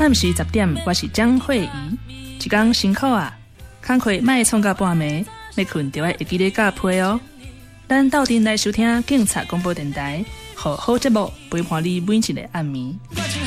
暗时10点，我是江慧仪。一天辛苦啊，工课莫创到半暝，要困就要会记得加被哦。咱斗阵来收听警察广播电台，好好节目陪伴你每一个暗暝。